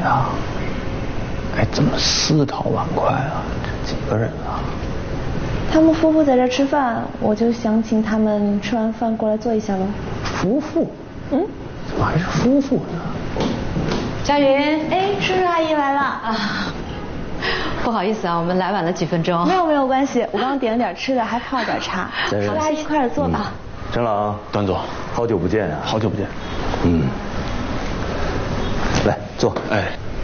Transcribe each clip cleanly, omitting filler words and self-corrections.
啊？哎，怎么4套碗筷啊？这几个人啊？ 他们夫妇在这吃饭，我就想请他们吃完饭过来坐一下喽。 夫妇？怎么还是夫妇呢？ 佳云， 哎，叔叔阿姨来了啊！ 不好意思啊，我们来晚了几分钟。 没有关系，我刚刚点了点吃的，还泡了点茶。好，大家一块儿坐吧。 陈老， 段总， 好久不见啊！ 好久不见。 来坐。 哎。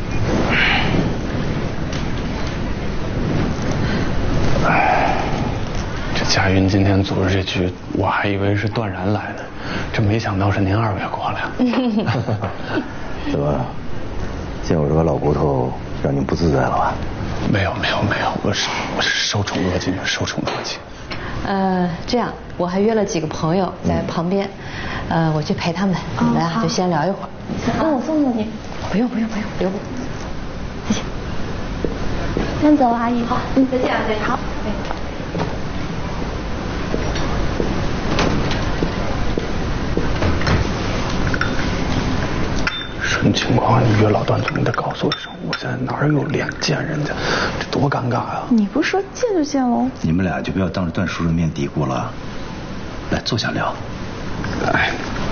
这佳云今天组织这局，我还以为是段然来的，这没想到是您2位过来了。 怎么，见我这个老骨头让您不自在了吧？ 没有，我是受宠若惊，受宠若惊。 这样，我还约了几个朋友在旁边，我去陪他们，你们就先聊一会儿。 那我送送你。 不用，谢谢。 先走，阿姨。 好，再见啊，再见。 好。 什么情况？你约老段总，你得告诉我一声，我现在哪有脸见人家，这多尴尬啊！ 你不是说见就见喽？ 你们俩就不要当着段叔叔的面嘀咕了，来坐下聊。 哎，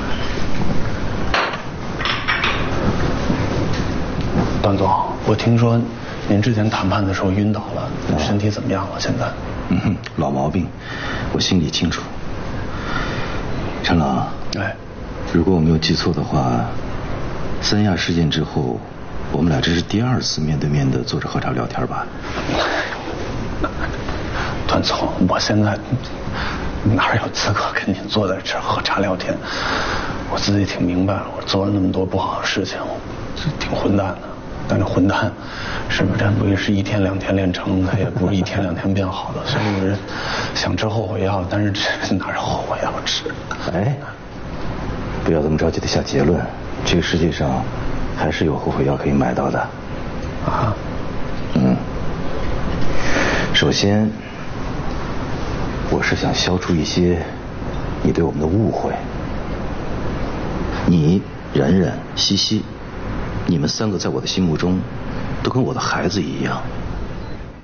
段总，我听说您之前谈判的时候晕倒了，身体怎么样了？现在？ 老毛病，我心里清楚。陈老， 哎， 如果我没有记错的话，三亚事件之后，我们俩这是第2次面对面的坐着喝茶聊天吧？ 段总，我现在哪有资格跟您坐在这儿喝茶聊天？我自己挺明白了，我做了那么多不好的事情，这挺混蛋的。但是混蛋，是不是真不是1天2天练成，他也不是1天2天变好的。所以我想吃后悔药，但是这哪是后悔药吃？ 哎，不要这么着急的下结论，这个世界上还是有后悔药可以买到的。 啊？ 首先，我是想消除一些你对我们的误会。你、冉冉、西西，你们3个在我的心目中都跟我的孩子一样。